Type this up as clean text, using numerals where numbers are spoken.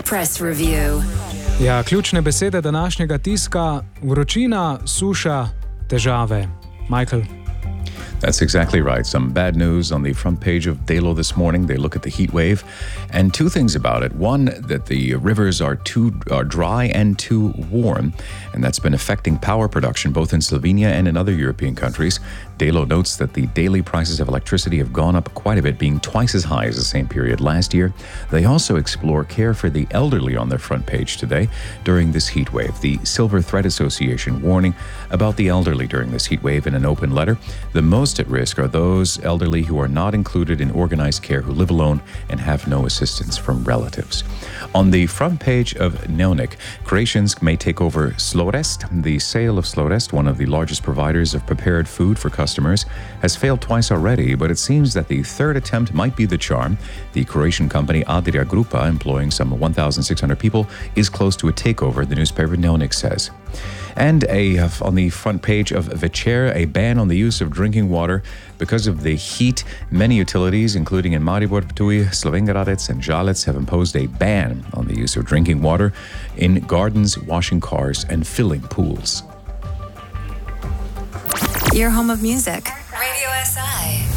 Press Review. Ja, ključne besede današnjega tiska: vročina, suša, težave. Michael. That's exactly right. Some bad news on the front page of Delo this morning. They look at the heat wave, and two things about it. One, that the rivers are dry and too warm, and that's been affecting power production both in Slovenia and in other European countries. Delo notes that the daily prices of electricity have gone up quite a bit, being twice as high as the same period last year. They also explore care for the elderly on their front page today during this heat wave. The Silver Thread Association warning about the elderly during this heat wave in an open letter. The most at risk are those elderly who are not included in organized care, who live alone and have no assistance from relatives. On the front page of Dnevnik, Croatians may take over Slorest. The sale of Slorest, one of the largest providers of prepared food for customers, has failed twice already, but it seems that the third attempt might be the charm. The Croatian company Adria Grupa, employing some 1,600 people, is close to a takeover, the newspaper Dnevnik says. And on the front page of Večer, a ban on the use of drinking water because of the heat. Many utilities, including in Maribor, Ptuj, Slovenj Gradec and Žalec, have imposed a ban on the use of drinking water in gardens, washing cars and filling pools. Your home of music. Radio SI.